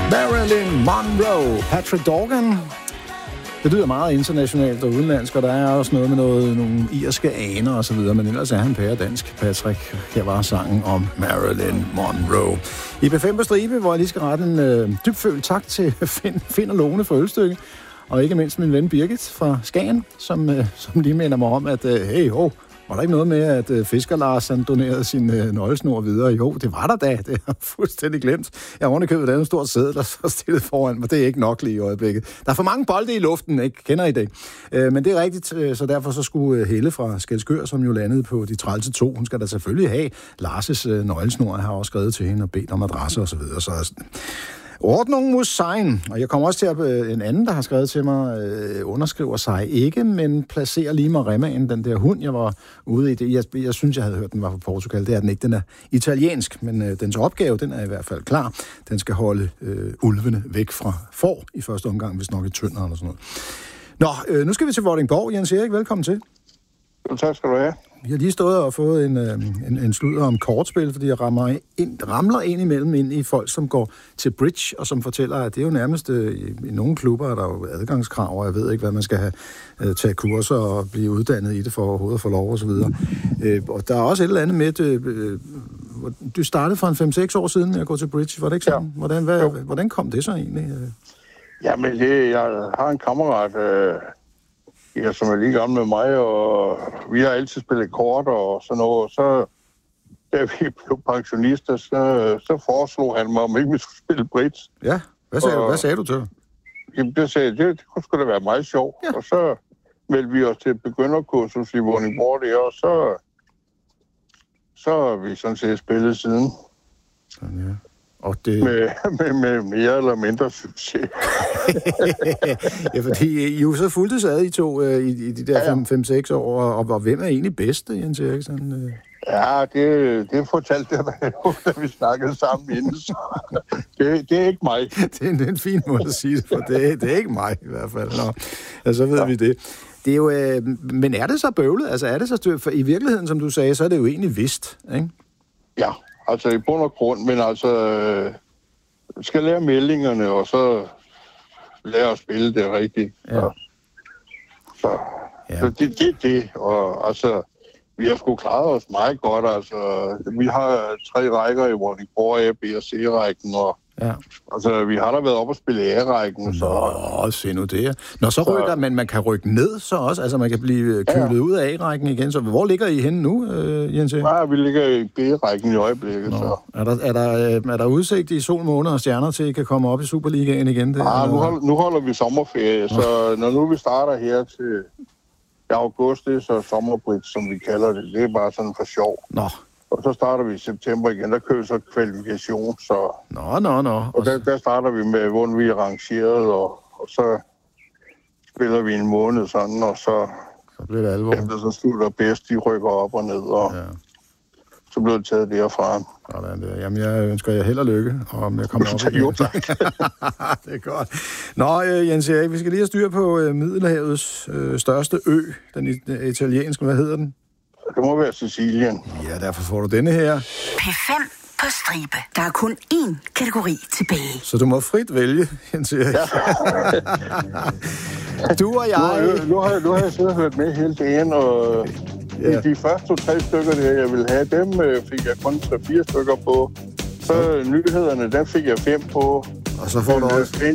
Marilyn Monroe, Patrick Dorgan. Det lyder meget internationalt og udenlandsk, og der er også noget med nogle irske aner og så videre, men ellers er han pæredansk, Patrick. Her var sangen om Marilyn Monroe. I B5 på stribe, hvor jeg lige skal rette en dybfølt tak til Finn og Lone for ølstykke, og ikke mindst min ven Birgit fra Skagen, som lige minder mig om, at var der ikke noget med, at Fisker Lars han donerede sin nøglesnor videre? Jo, det var der da. Det har jeg fuldstændig glemt. Jeg har underkøbet en stor sæde, der så stillet foran mig. Det er ikke nok lige i øjeblikket. Der er for mange bolde i luften, ikke? Kender I det? Men det er rigtigt, så derfor så skulle Helle fra Skælskør, som jo landede på de trælse 2, hun skal da selvfølgelig have Lars' nøglesnor. Jeg har også skrevet til hende og bedt om adresse og så videre. Så ordnung muss sein. Og jeg kommer også til at en anden, der har skrevet til mig, underskriver sig ikke, men placerer lige Maremmaen, den der hund, jeg var ude i det. Jeg synes, jeg havde hørt, den var fra Portugal. Det er den ikke. Den er italiensk, men dens opgave, den er i hvert fald klar. Den skal holde ulvene væk fra får i første omgang, hvis nok i Tønder eller sådan noget. Nå, nu skal vi til Vordingborg. Jens Erik, velkommen til. Tak skal du have. Vi har lige stået og fået en sludder om kortspil, fordi jeg ramler ind imellem ind i folk, som går til bridge, og som fortæller, at det er jo nærmest i nogle klubber, er der jo adgangskrav, og jeg ved ikke, hvad man skal have, tage kurser og blive uddannet i det for overhovedet at få lov og så videre. Og der er også et eller andet med, du startede for en 5-6 år siden med at gå til bridge, var det ikke sådan? Ja. Hvordan kom det så egentlig? Jamen, jeg har en kammerat, som er lige gammel med mig, og vi har altid spillet kort og sådan noget. Så da vi blev pensionister, så foreslog han mig, om ikke vi skulle spille bridge. Ja, hvad sagde du til? Jamen, det sagde det kunne sgu da være meget sjovt. Ja. Og så meldte vi os til begynderkursus i Vordingborg der, og så har vi sådan set spillet siden. Sådan, ja. Og det... med mere eller mindre succes. Ja, fordi I jo så fuldtes ad I to i de der 5-6 år, og hvem er egentlig bedst, Jens Eriksen? Ja, det fortalte jeg jo, da vi snakkede sammen inden. Det er ikke mig. Det er en fin måde at sige det, for det er ikke mig i hvert fald. Nå, ja, så ved vi det. Det er jo, men er det så bøvlet? Altså er det så for i virkeligheden, som du sagde, så er det jo egentlig vist, ikke? Ja. Altså i bund og grund, men skal lære meldingerne, og så lære at spille det rigtigt. Ja. Så det. Og altså, vi har sgu klaret os meget godt. Altså, vi har 3 rækker i Vordingborg, A, B og C-rækken, og altså, vi har da været oppe og spille A-rækken. Nå, se nu det. Nå, så rykker man kan rykke ned så også, altså man kan blive kølet ud af A-rækken igen. Så hvor ligger I henne nu, Jens? Ja, vi ligger i B-rækken i øjeblikket. Så. Er der udsigt i sol, måneder og stjerner til, at I kan komme op i Superligaen igen? Nu holder vi sommerferie, så når nu vi starter her til august, det er så sommerbrit, som vi kalder det. Det er bare sådan for sjov. Nå. Og så starter vi i september igen. Der kører så kvalifikation, så... Nå. Og der starter vi med, hvordan vi er rangeret, og så spiller vi en måned sådan, og så bliver det alvor. Efter så slutter bedst, de rykker op og ned, og så bliver det taget derfra. Sådan der. Jamen, jeg ønsker jer held og lykke, og jeg kommer op igen. Jo, tak. Det er godt. Nå, Jens Erik, vi skal lige have styr på Middelhavets største ø, den italienske, hvad hedder den? Det må være Sicilien. Ja, derfor får du denne her. P5 på stribe. Der er kun én kategori tilbage. Så du må frit vælge, Jens Erik. Ja. Du og jeg... Nu har jeg siddet og hørt med hele dagen, og de første 2-3 stykker, der jeg ville have, dem fik jeg kun 3-4 stykker på. Så nyhederne, der fik jeg 5 på. Og så får du også...